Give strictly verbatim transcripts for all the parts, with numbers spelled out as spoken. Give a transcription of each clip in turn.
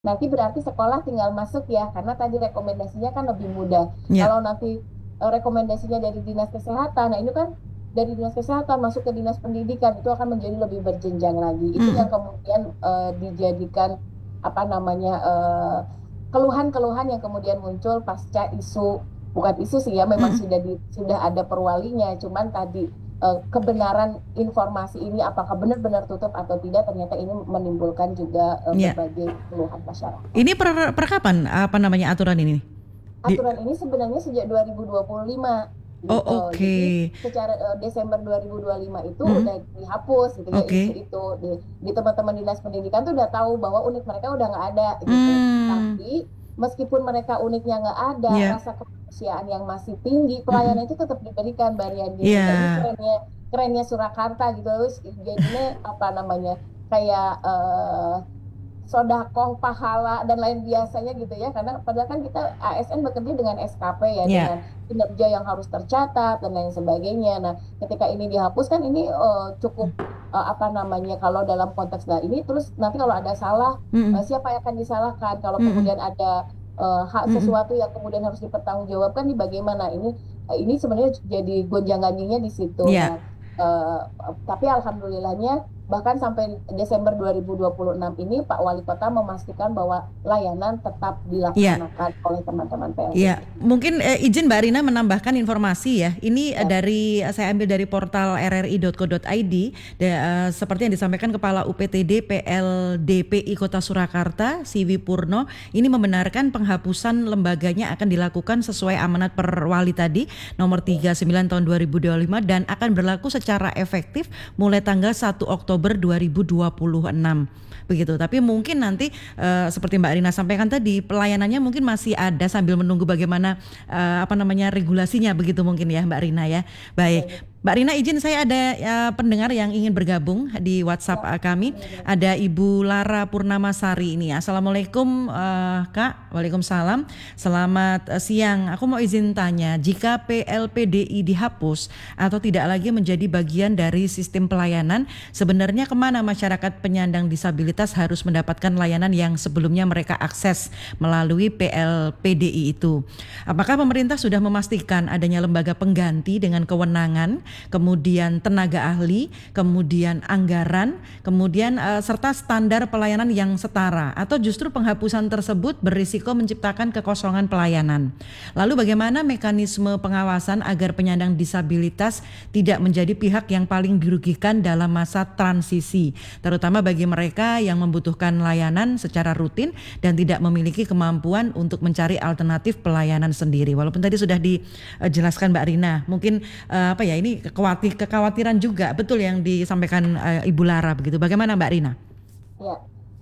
nanti berarti sekolah tinggal masuk ya, karena tadi rekomendasinya kan lebih mudah. Ya. Kalau nanti eh, rekomendasinya dari dinas kesehatan, nah ini kan dari dinas kesehatan masuk ke dinas pendidikan itu akan menjadi lebih berjenjang lagi. Itu yang Mm-mm. kemudian eh, dijadikan apa namanya eh, keluhan-keluhan yang kemudian muncul pasca isu, bukan isu sih ya, memang Mm-mm. sudah di, sudah ada perwalinya, cuman tadi eh, kebenaran informasi ini apakah benar-benar tutup atau tidak, ternyata ini menimbulkan juga eh, Ya. berbagai keluhan masyarakat. Ini per, per kapan apa namanya aturan ini? Di, Aturan ini sebenarnya sejak dua ribu dua puluh lima oh, gitu. Jadi oke. secara eh, Desember dua ribu dua puluh lima itu Mm-mm. udah dihapus gitu ya, isu Oke. itu di, di teman-teman dinas pendidikan tuh udah tahu bahwa unit mereka udah nggak ada gitu. Hmm. Tapi meskipun mereka unitnya nggak ada, Ya. rasa kemanusiaan yang masih tinggi, Mm-mm. pelayanan itu tetap diberikan Barian gitu. Nah ini Ya. kerennya kerennya Surakarta gitu. Terus jadinya apa namanya kayak eh, sodakoh, pahala, dan lain biasanya gitu ya. Karena padahal kan kita A S N bekerja dengan S K P ya, Ya. dengan kinerja yang harus tercatat dan lain sebagainya. Nah, ketika ini dihapuskan, ini eh, cukup eh, apa namanya, kalau dalam konteks nah ini, terus nanti kalau ada salah, Mm-mm. eh, siapa yang akan disalahkan? Kalau Mm-mm. kemudian ada eh, hak Mm-mm. sesuatu yang kemudian harus dipertanggungjawabkan, di bagaimana? Ini eh, ini sebenarnya jadi gonjang-ganjingnya di situ. Ya. Nah, eh, tapi alhamdulillahnya bahkan sampai Desember dua ribu dua puluh enam ini Pak Wali Kota memastikan bahwa layanan tetap Ya. dilaksanakan oleh teman-teman Ya, P L T P. mungkin eh, izin Mbak Rina menambahkan informasi ya. Ini eh, Ya, dari saya ambil dari portal r r i dot co dot i d. Da- eh, seperti yang disampaikan Kepala U P T D P L D P I Kota Surakarta, Siwi Purno, ini membenarkan penghapusan lembaganya akan dilakukan sesuai amanat Perwali tadi nomor tiga puluh sembilan tahun dua ribu dua puluh lima dan akan berlaku secara efektif mulai tanggal satu Oktober dua ribu dua puluh enam. Begitu. Tapi mungkin nanti eh, seperti Mbak Rina sampaikan tadi pelayanannya mungkin masih ada sambil menunggu bagaimana eh, apa namanya regulasinya begitu mungkin ya Mbak Rina ya. Baik. betul. Mbak Rina izin saya ada eh, pendengar yang ingin bergabung di WhatsApp Ya, eh, kami. boleh, boleh. Ada Ibu Lara Purnamasari ini. Assalamualaikum eh, Kak. Waalaikumsalam. Selamat eh, siang. Aku mau izin tanya, jika P L P D I dihapus atau tidak lagi menjadi bagian dari sistem pelayanan, sebenarnya kemana masyarakat penyandang disabilitas harus mendapatkan layanan yang sebelumnya mereka akses melalui P L P D I itu? Apakah pemerintah sudah memastikan adanya lembaga pengganti dengan kewenangan, kemudian tenaga ahli, kemudian anggaran, kemudian eh, serta standar pelayanan yang setara, atau justru penghapusan tersebut berisiko menciptakan kekosongan pelayanan? Lalu bagaimana mekanisme pengawasan agar penyandang disabilitas tidak menjadi pihak yang paling dirugikan dalam masa transisi, terutama bagi mereka yang membutuhkan layanan secara rutin dan tidak memiliki kemampuan untuk mencari alternatif pelayanan sendiri. Walaupun tadi sudah dijelaskan Mbak Rina, mungkin eh, apa ya ini kekhawatir, kekhawatiran juga betul yang disampaikan eh, Ibu Lara begitu. Bagaimana Mbak Rina? Ya,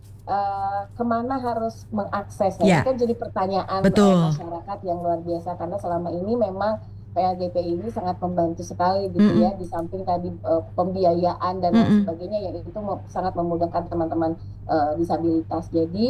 eh, kemana harus mengakses? Nah, ini Ya, kan jadi pertanyaan eh, betul. masyarakat yang luar biasa, karena selama ini memang P L D P I ini sangat membantu sekali gitu ya, Mm-mm. di samping tadi eh, pembiayaan dan lain Mm-mm. sebagainya, yang itu mem- sangat memudahkan teman-teman eh, disabilitas. Jadi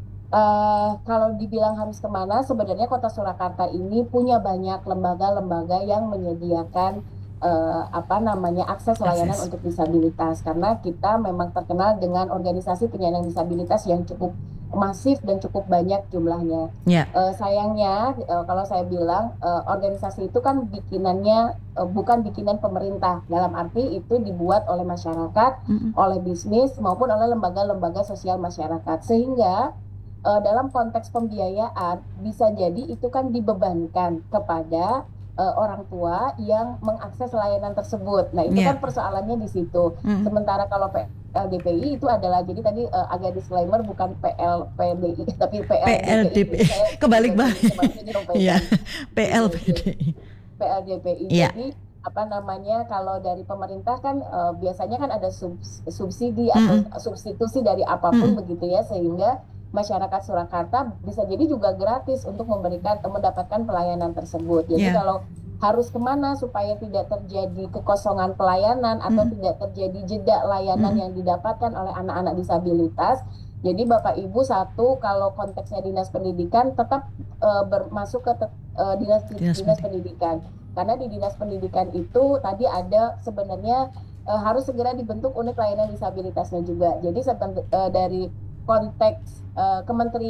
eh, kalau dibilang harus kemana, sebenarnya Kota Surakarta ini punya banyak lembaga-lembaga yang menyediakan eh, apa namanya akses layanan Akses. untuk disabilitas, karena kita memang terkenal dengan organisasi penyandang disabilitas yang cukup masif dan cukup banyak jumlahnya. Ya. Eh, sayangnya eh, kalau saya bilang eh, organisasi itu kan bikinannya eh, bukan bikinan pemerintah, dalam arti itu dibuat oleh masyarakat, Mm-mm. oleh bisnis maupun oleh lembaga-lembaga sosial masyarakat, sehingga eh, dalam konteks pembiayaan bisa jadi itu kan dibebankan kepada eh, orang tua yang mengakses layanan tersebut. Nah, itu kan Ya. persoalannya di situ. Mm-mm. Sementara kalau P L D P I itu adalah, jadi tadi eh, agak disclaimer, bukan P L P D I tapi P L D P I. Jadi P L D P I saya kebalik bahasa balik. Indonesia maksudnya Ya, dirompetkan gitu. Jadi P L P D I. P L D P I. Ya. Jadi apa namanya, kalau dari pemerintah kan eh, biasanya kan ada subs- subsidi atau Mm-mm. substitusi dari apapun Mm-mm. begitu ya, sehingga masyarakat Surakarta bisa jadi juga gratis untuk memberikan atau mendapatkan pelayanan tersebut. Jadi Ya. kalau harus kemana supaya tidak terjadi kekosongan pelayanan atau Mm-mm. tidak terjadi jeda layanan Mm-mm. yang didapatkan oleh anak-anak disabilitas. Jadi Bapak Ibu, satu, kalau konteksnya dinas pendidikan tetap eh, bermasuk ke te- eh, dinas Dinas dinas pendidikan. pendidikan. Karena di dinas pendidikan itu tadi ada sebenarnya eh, harus segera dibentuk unit layanan disabilitasnya juga. Jadi seben- eh, dari konteks uh, kementerian